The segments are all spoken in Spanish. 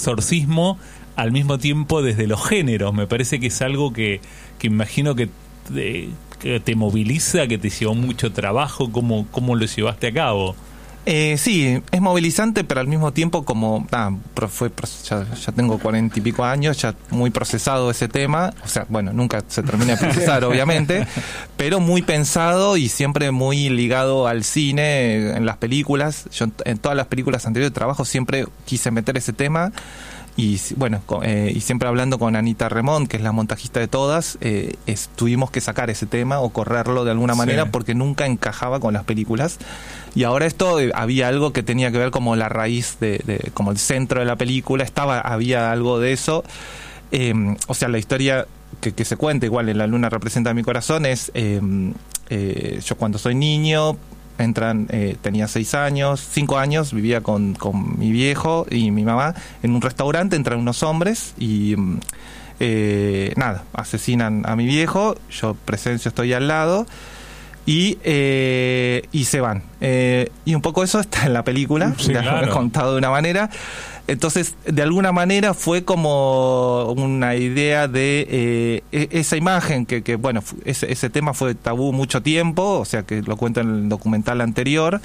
exorcismo al mismo tiempo desde los géneros. Me parece que es algo que imagino que te moviliza, que te llevó mucho trabajo. ¿Cómo lo llevaste a cabo? Sí, es movilizante, pero al mismo tiempo ya tengo 40 y pico años, ya muy procesado ese tema, o sea, bueno, nunca se termina de procesar obviamente, pero muy pensado y siempre muy ligado al cine, en las películas. Yo en todas las películas anteriores de trabajo siempre quise meter ese tema. Y bueno, y siempre hablando con Anita Remont, que es la montajista de todas, tuvimos que sacar ese tema o correrlo de alguna manera porque nunca encajaba con las películas. Y ahora esto, había algo que tenía que ver como la raíz como el centro de la película, había algo de eso. O sea, la historia que se cuenta, igual en La Luna representa mi corazón, es yo cuando soy niño, tenía 5 años, vivía con mi viejo y mi mamá en un restaurante, entran unos hombres y asesinan a mi viejo, yo presencio, estoy al lado y se van, y un poco eso está en la película, claro. Contado de una manera. Entonces, de alguna manera fue como una idea de esa imagen que bueno, ese tema fue tabú mucho tiempo, o sea que lo cuento en el documental anterior.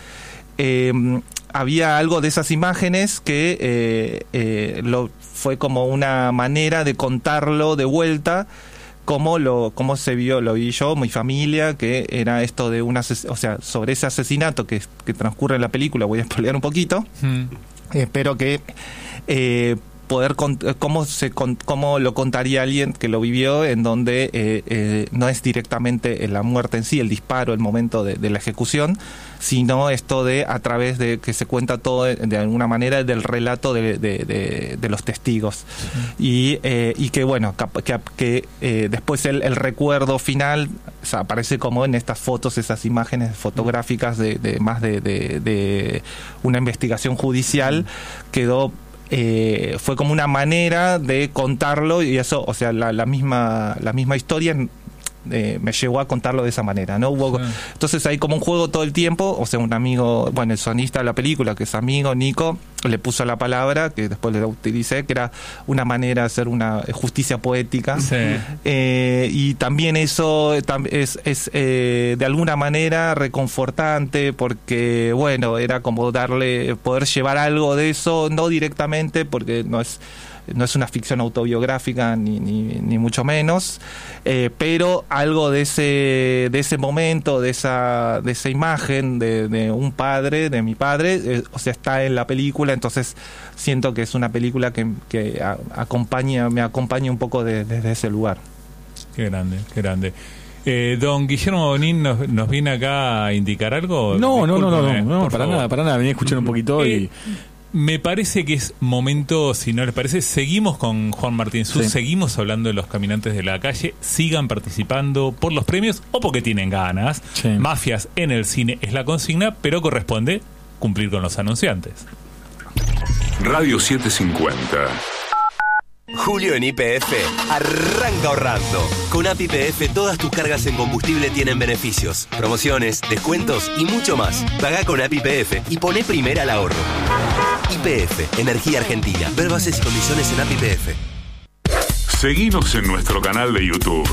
Había algo de esas imágenes que fue como una manera de contarlo de vuelta, cómo se vio, lo vi yo, mi familia, que era esto de o sea, sobre ese asesinato que transcurre en la película. Voy a spoilear un poquito. Espero que poder cómo lo contaría alguien que lo vivió, en donde no es directamente la muerte en sí, el disparo, el momento de la ejecución, sino esto de a través de que se cuenta todo de alguna manera del relato de los testigos. Y que bueno, que después el recuerdo final, o sea, aparece como en estas fotos, esas imágenes fotográficas de una investigación judicial, quedó fue como una manera de contarlo, y eso, o sea, la misma historia me llevó a contarlo de esa manera, ¿no? Entonces hay como un juego todo el tiempo. O sea, un amigo, bueno, el sonista de la película, que es amigo, Nico, le puso la palabra, que después le utilicé, que era una manera de hacer una justicia poética. Y también eso es de alguna manera reconfortante, porque bueno, era como poder llevar algo de eso, no directamente, porque no es una ficción autobiográfica ni mucho menos, pero algo de ese momento, de esa imagen de un padre, de mi padre, o sea, está en la película. Entonces siento que es una película que me acompaña un poco desde ese lugar. Qué grande. Don Guillermo Bonín nos viene acá a indicar algo. No, para nada, venía a escuchar un poquito y... Me parece que es momento, si no les parece, seguimos con Juan Martín Sus, seguimos hablando de los caminantes de la calle. Sigan participando por los premios o porque tienen ganas. Mafias en el cine es la consigna, pero corresponde cumplir con los anunciantes. Radio 750. Julio en YPF arranca ahorrando. Con App YPF todas tus cargas en combustible tienen beneficios, promociones, descuentos y mucho más. Pagá con App YPF y poné primera al ahorro. YPF, Energía Argentina. Ver bases y condiciones en App YPF. Seguinos en nuestro canal de YouTube.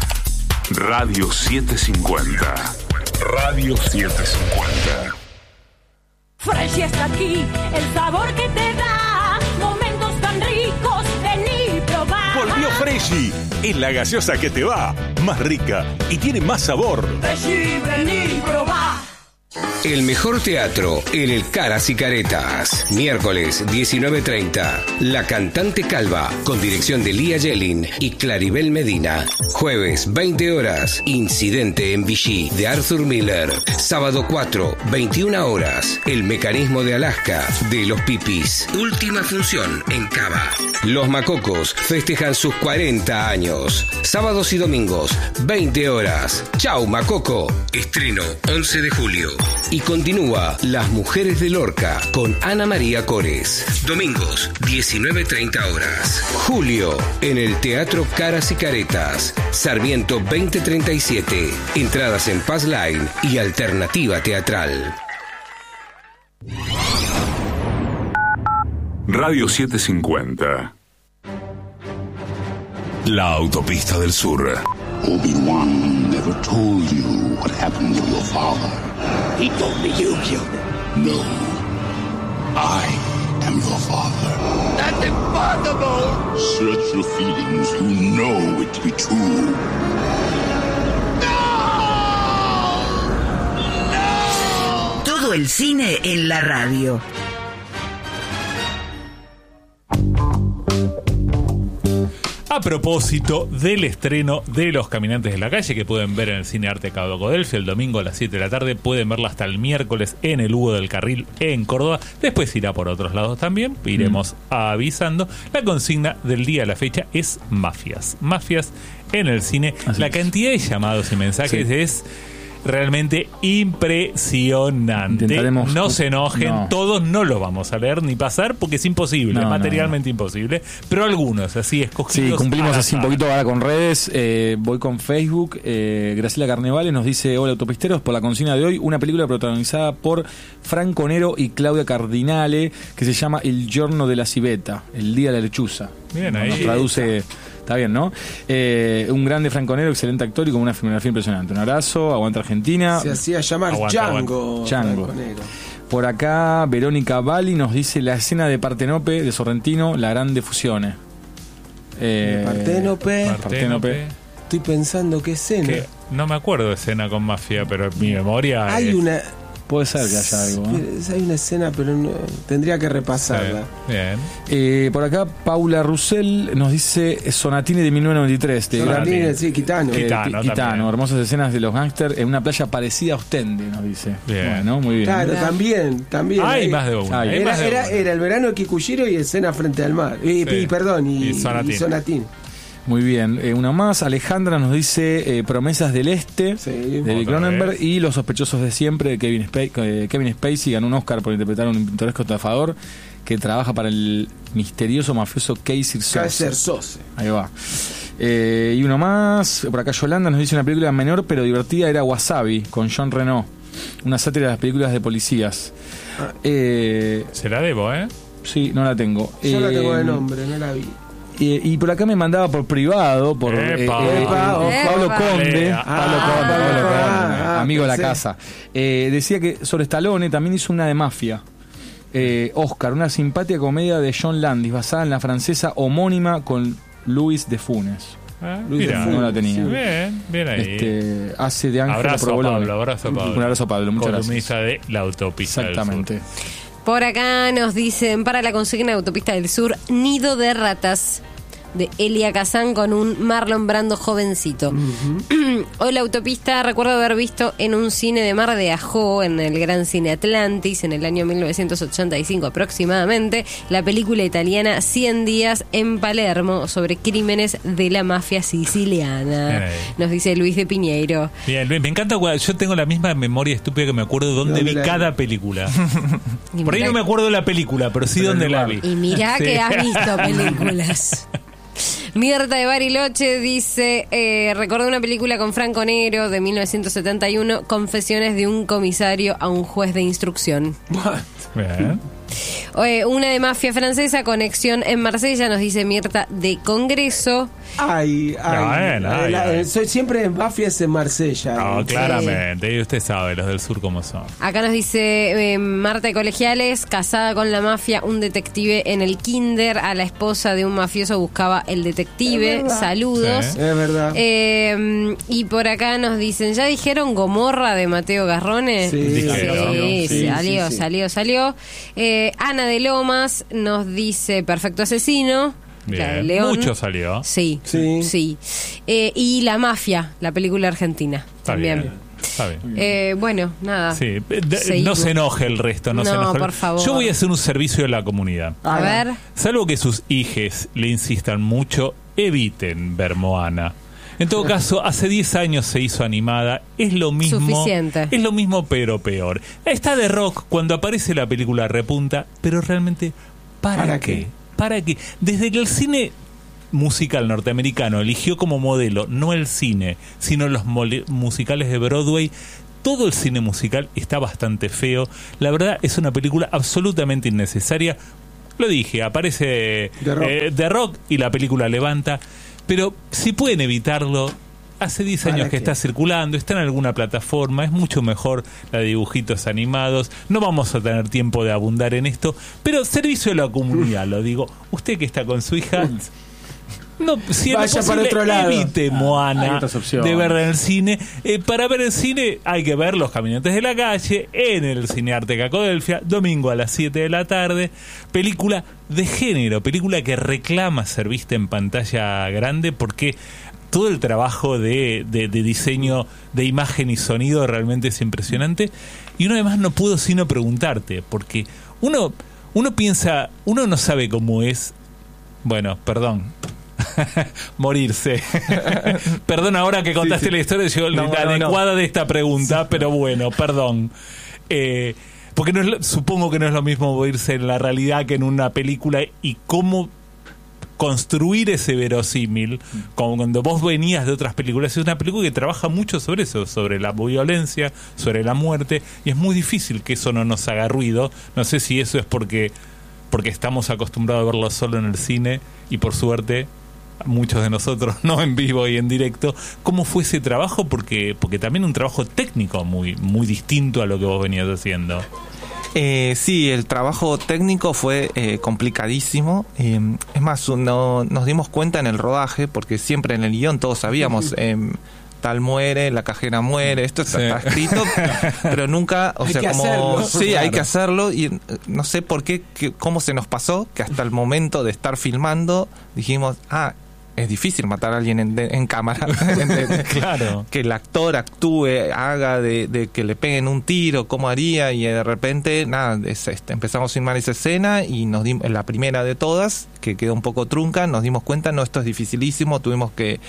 Radio 750. Radio 750. Fresh está aquí, el sabor que te da momentos tan ricos, vení probar. Volvió Freshy, es la gaseosa que te va, más rica y tiene más sabor. Freshy, vení probar. El mejor teatro en el Caras y Caretas. Miércoles 19:30. La Cantante Calva, con dirección de Lía Yelin y Claribel Medina. Jueves 20 horas. Incidente en Vichy, de Arthur Miller. Sábado 4, 21 horas. El Mecanismo de Alaska, de Los Pipis. Última función en Cava. Los Macocos festejan sus 40 años. Sábados y domingos, 20 horas. Chau Macoco. Estreno 11 de julio. Y continúa Las Mujeres de Lorca con Ana María Cores. Domingos, 19:30 horas. Julio, en el Teatro Caras y Caretas. Sarmiento 2037. Entradas en Pass Line y Alternativa Teatral. Radio 750. La autopista del sur. Obi-Wan never told you what happened to your father. He told me you killed him. No. I am your father. That's impossible! Search your feelings. You know it to be true. Todo el cine en la radio. A propósito del estreno de Los Caminantes de la Calle, que pueden ver en el Cine Arte Cadocodelfia el domingo a las 7 de la tarde, pueden verla hasta el miércoles en el Hugo del Carril en Córdoba. Después irá por otros lados también, iremos avisando. La consigna del día a la fecha es mafias. Mafias en el cine. Así la cantidad de llamados y mensajes es realmente impresionante. No se enojen, todos no los vamos a leer ni pasar porque es imposible, materialmente imposible, pero algunos así escogidos. Sí, cumplimos así un poquito ahora con redes. Voy con Facebook. Graciela Carnevale nos dice: hola autopisteros, por la consigna de hoy, una película protagonizada por Franco Nero y Claudia Cardinale que se llama El giorno de la civetta, el día de la lechuza. Bien, ahí nos traduce. Está bien, ¿no? Un grande franconero, excelente actor y con una filmografía impresionante. Un abrazo, aguanta Argentina. Se hacía llamar Django. Por acá, Verónica Bali nos dice la escena de Partenope de Sorrentino, La Grande Fusione. Parténope. Estoy pensando qué escena. Que no me acuerdo de escena con mafia, pero en mi memoria hay una. Puede ser que haya algo. Hay una escena, pero no, tendría que repasarla. Sí, bien. Por acá, Paula Russell nos dice Sonatine de 1993. Sonatine, sí, Quitano. Quitano, hermosas escenas de los gángsters en una playa parecida a Ostende, nos dice. Bien. Bueno, muy bien. Claro, también. Hay más de una. Era el verano de Kikujiro y escena frente al mar. Y Sonatine. Muy bien, una más. Alejandra nos dice Promesas del Este, de Vic Cronenberg, y Los sospechosos de siempre, de Kevin Spacey. Ganó un Oscar por interpretar a un pintoresco estafador que trabaja para el misterioso mafioso Kaiser Sose. Ahí va. Y uno más. Por acá Yolanda nos dice una película menor pero divertida, era Wasabi, con Jean Reno, una sátira de las películas de policías. Se la debo, Sí, no la tengo. Yo la tengo de nombre, no la vi. Y por acá me mandaba por privado por Pablo Conde, amigo de la casa. Decía que sobre Stallone también hizo una de mafia. Oscar, una simpática comedia de John Landis basada en la francesa homónima con Luis de Funes. Mira, no la tenía. Bien ahí. Hace de Ángel. Abrazo Pablo. Un abrazo Pablo, muchas gracias. Columnista de La Autopista Exactamente. del Sur. Por acá nos dicen, para la consigna de Autopista del Sur, Nido de Ratas, de Elia Kazan con un Marlon Brando jovencito. Hoy la autopista, recuerdo haber visto en un cine de Mar de Ajó, en el Gran Cine Atlantis, en el año 1985 aproximadamente, la película italiana 100 días en Palermo sobre crímenes de la mafia siciliana. Nos dice Luis de Piñeiro. Bien, Luis, me encanta, yo tengo la misma memoria estúpida que me acuerdo dónde vi cada película. Por ahí no me acuerdo de la película, pero sí dónde la vi. Y mirá que has visto películas. Mirta de Bariloche dice, recordé una película con Franco Nero de 1971, Confesiones de un comisario a un juez de instrucción. Bien. Una de mafia francesa, Conexión en Marsella, nos dice Mirta de Congreso. Soy siempre en mafias en Marsella. No, claramente, y usted sabe, los del sur cómo son. Acá nos dice Marta de Colegiales, casada con la mafia, un detective en el kinder, a la esposa de un mafioso buscaba el detective. Saludos. Sí. Es verdad. Y por acá nos dicen, ¿ya dijeron Gomorra de Mateo Garrone? Salió. Ana de Lomas nos dice Perfecto Asesino. Bien. León. Mucho salió. Sí. Y La Mafia, la película argentina. Está también. Bien. Está bien. Bueno, nada. Sí. No se enoje el resto. No se enoje. Por favor. Yo voy a hacer un servicio a la comunidad. A ver. Salvo que sus hijes le insistan mucho, eviten ver Moana. En todo caso, hace 10 años se hizo animada. Es lo mismo. Suficiente. Es lo mismo, pero peor. Está de rock. Cuando aparece la película repunta. Pero realmente, ¿para qué? ¿Para qué? Desde que el cine musical norteamericano eligió como modelo no el cine, sino los musicales de Broadway, todo el cine musical está bastante feo. La verdad, es una película absolutamente innecesaria. lo dije, aparece The Rock y la película levanta. Pero si pueden evitarlo, hace 10 años que está circulando, está en alguna plataforma, es mucho mejor la de dibujitos animados. No vamos a tener tiempo de abundar en esto, pero servicio a la comunidad, lo digo. Usted que está con su hija, no, si vaya para otro lado. Evite Moana de verla en el cine. Para ver el cine hay que ver Los Caminantes de la Calle en el Cinearte Cacodelfia, domingo a las 7 de la tarde. Película de género, película que reclama ser vista en pantalla grande porque todo el trabajo de diseño de imagen y sonido realmente es impresionante. Y uno además no pudo sino preguntarte, porque uno piensa, uno no sabe cómo es, bueno, perdón, morirse. Perdón, ahora que contaste la historia, yo la adecuada de esta pregunta, pero bueno, perdón. Porque supongo que no es lo mismo morirse en la realidad que en una película, y cómo construir ese verosímil, como cuando vos venías de otras películas. Es una película que trabaja mucho sobre eso, sobre la violencia, sobre la muerte, y es muy difícil que eso no nos haga ruido. No sé si eso es porque estamos acostumbrados a verlo solo en el cine, y por suerte muchos de nosotros no en vivo y en directo. ¿Cómo fue ese trabajo? Porque también un trabajo técnico muy, muy distinto a lo que vos venías haciendo. Sí, el trabajo técnico fue complicadísimo. Es más, nos dimos cuenta en el rodaje, porque siempre en el guión todos sabíamos, tal muere, la cajera muere, esto está escrito, pero nunca, o sea, como hacerlo, sí, claro, hay que hacerlo, y no sé por qué, cómo se nos pasó, que hasta el momento de estar filmando dijimos, es difícil matar a alguien en cámara. Claro. Que el actor actúe, haga de que le peguen un tiro, cómo haría, y de repente, empezamos a filmar esa escena, y nos dimos, la primera de todas, que quedó un poco trunca, nos dimos cuenta, esto es dificilísimo, tuvimos que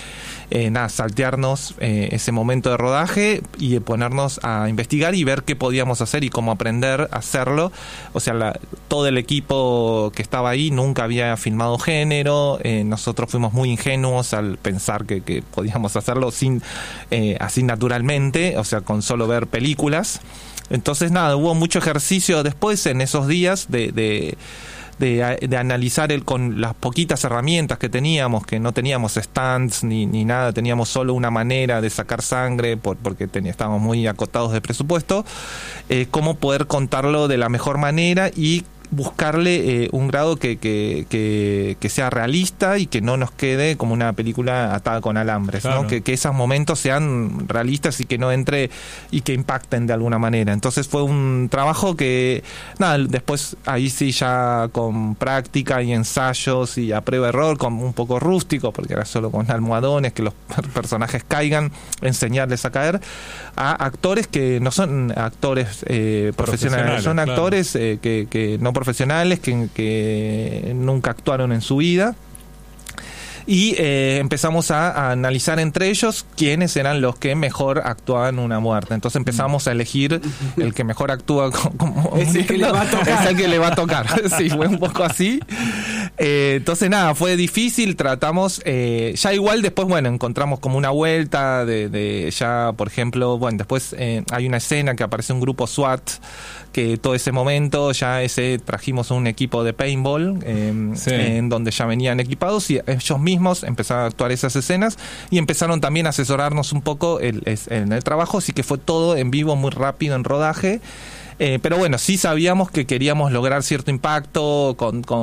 saltearnos ese momento de rodaje y ponernos a investigar y ver qué podíamos hacer y cómo aprender a hacerlo. O sea, todo el equipo que estaba ahí nunca había filmado género, nosotros fuimos muy ingenuos al pensar que podíamos hacerlo así naturalmente, o sea, con solo ver películas. Entonces hubo mucho ejercicio después en esos días de analizar con las poquitas herramientas que teníamos, que no teníamos stands ni nada, teníamos solo una manera de sacar sangre porque estábamos muy acotados de presupuesto, cómo poder contarlo de la mejor manera y buscarle un grado que sea realista y que no nos quede como una película atada con alambres, claro, ¿no? Que esos momentos sean realistas y que no entre y que impacten de alguna manera. Entonces fue un trabajo que después ahí sí, ya con práctica y ensayos y a prueba error, con un poco rústico, porque era solo con almohadones, que los personajes caigan, enseñarles a caer, a actores que no son actores profesionales, son actores que no profesionales, que nunca actuaron en su vida. Y empezamos a analizar entre ellos quiénes eran los que mejor actuaban una muerte. Entonces empezamos a elegir el que mejor actúa es el que le va a tocar. Es el que le va a tocar. Sí, fue un poco así. Entonces fue difícil, tratamos, ya igual después, encontramos como una vuelta de ya, por ejemplo, después hay una escena que aparece un grupo SWAT, que todo ese momento trajimos un equipo de paintball en donde ya venían equipados, y ellos mismos empezaron a actuar esas escenas y empezaron también a asesorarnos un poco en el trabajo, así que fue todo en vivo, muy rápido en rodaje. Pero sí sabíamos que queríamos lograr cierto impacto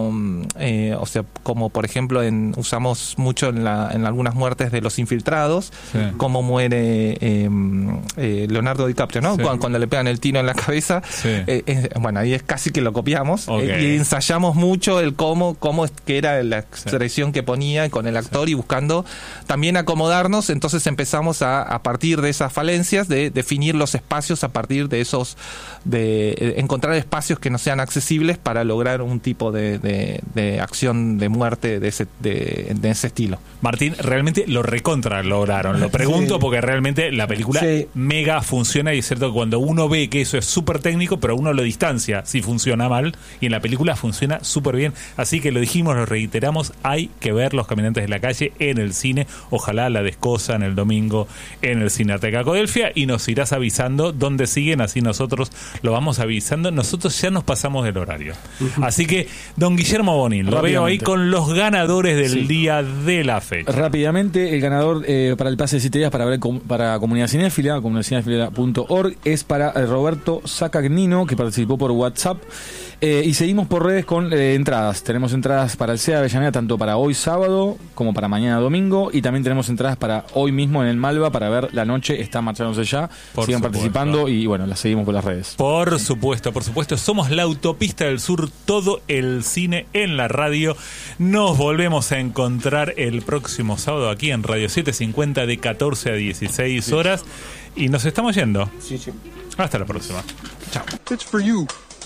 o sea, como por ejemplo usamos mucho en algunas muertes de Los Infiltrados, cómo muere Leonardo DiCaprio, ¿no? Sí. Cuando le pegan el tiro en la cabeza. Sí. Ahí es casi que lo copiamos. Y ensayamos mucho el cómo es que era la expresión que ponía con el actor, y buscando también acomodarnos. Entonces empezamos a partir de esas falencias de definir los espacios a partir de esos, de encontrar espacios que no sean accesibles para lograr un tipo de acción de muerte de ese estilo. Martín, realmente lo recontra lograron. Lo pregunto porque realmente la película mega funciona, y es cierto que cuando uno ve que eso es súper técnico, pero uno lo distancia si funciona mal, y en la película funciona súper bien. Así que lo dijimos, lo reiteramos, hay que ver Los Caminantes de la Calle en el cine. Ojalá la descosan el domingo en el Cinearte Cacodelfia, y nos irás avisando dónde siguen, así nosotros lo vamos avisando. Nosotros ya nos pasamos del horario. Así que, don Guillermo Bonín, lo veo ahí con los ganadores del día de la fecha. Rápidamente, el ganador para el pase de 7 días para Comunidad Cinéfila, comunidadcinéfila.org, es para Roberto Sacagnino, que participó por WhatsApp. Y seguimos por redes con entradas. Tenemos entradas para el CEA Avellaneda, tanto para hoy sábado como para mañana domingo. Y también tenemos entradas para hoy mismo en el Malva para ver La Noche está marchándose ya. Sigan participando y bueno, las seguimos por las redes. Por supuesto. Somos La Autopista del Sur, todo el cine en la radio. Nos volvemos a encontrar el próximo sábado aquí en Radio 750 de 14 a 16 horas. Y nos estamos yendo. Sí. Hasta la próxima. Chao. It's for you.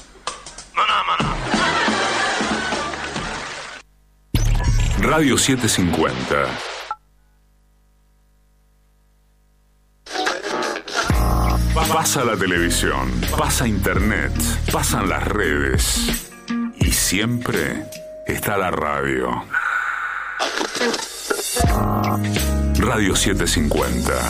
Radio 750. Pasa la televisión, pasa internet, pasan las redes y siempre está la radio. Radio 750.